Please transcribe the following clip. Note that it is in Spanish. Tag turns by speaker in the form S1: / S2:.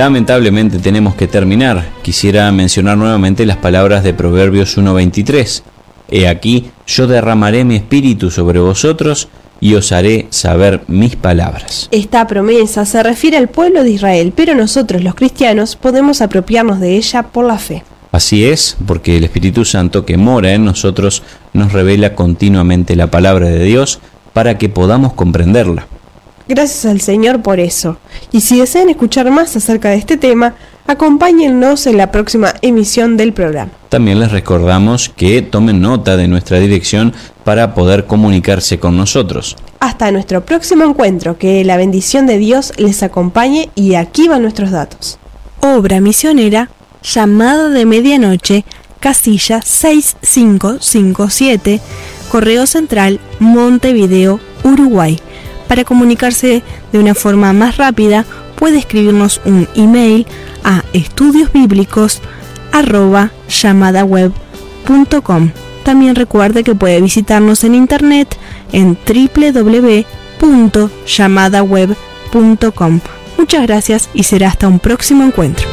S1: lamentablemente tenemos que terminar. Quisiera mencionar nuevamente las palabras de Proverbios 1:23. He aquí, yo derramaré mi espíritu sobre vosotros y os haré saber mis palabras.
S2: Esta promesa se refiere al pueblo de Israel, pero nosotros los cristianos podemos apropiarnos de ella por la fe.
S1: Así es, porque el Espíritu Santo que mora en nosotros nos revela continuamente la palabra de Dios para que podamos comprenderla.
S2: Gracias al Señor por eso. Y si desean escuchar más acerca de este tema, acompáñennos en la próxima emisión del programa.
S1: También les recordamos que tomen nota de nuestra dirección para poder comunicarse con nosotros.
S2: Hasta nuestro próximo encuentro, que la bendición de Dios les acompañe, y aquí van nuestros datos.
S3: Obra misionera, Llamada de Medianoche, casilla 6557, Correo Central, Montevideo, Uruguay. Para comunicarse de una forma más rápida, puede escribirnos un email a estudiosbiblicos@llamadaweb.com. También recuerde que puede visitarnos en internet en www.llamadaweb.com. Muchas gracias y será hasta un próximo encuentro.